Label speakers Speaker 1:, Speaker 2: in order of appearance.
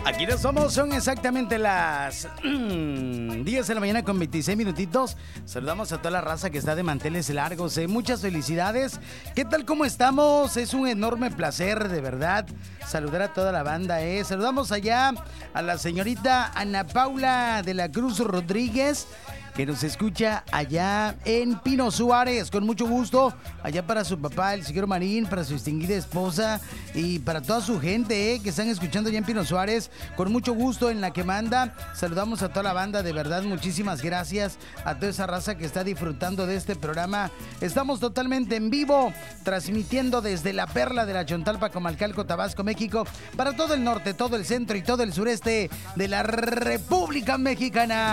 Speaker 1: Aquí nos somos, son exactamente las 10 de la mañana con 26 minutitos. Saludamos a toda la raza que está de manteles largos. Muchas felicidades. ¿Qué tal? ¿Cómo estamos? Es un enorme placer, de verdad, saludar a toda la banda. Saludamos allá a la señorita Ana Paula de la Cruz Rodríguez, que nos escucha allá en Pino Suárez, con mucho gusto, allá para su papá, el señor Marín, para su distinguida esposa y para toda su gente que están escuchando allá en Pino Suárez, con mucho gusto en la que manda. Saludamos a toda la banda, de verdad, muchísimas gracias a toda esa raza que está disfrutando de este programa. Estamos totalmente en vivo, transmitiendo desde la Perla de la Chontalpa, Comalcalco, Tabasco, México, para todo el norte, todo el centro y todo el sureste de la República Mexicana.